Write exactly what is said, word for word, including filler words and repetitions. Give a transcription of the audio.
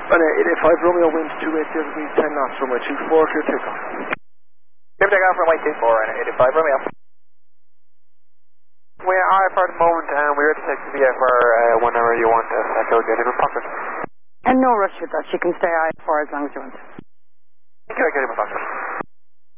eight eight five Romeo, wind two eight zero degrees, ten knots, runway two four, clear takeoff. Clear takeoff, runway two four, and eight eight five Romeo. We are for the moment, and we're to take the V F R uh, whenever you want us. I feel good in pocket. And no rush with that, she can stay I F R as long as you want. Thank you, I get in my pocket.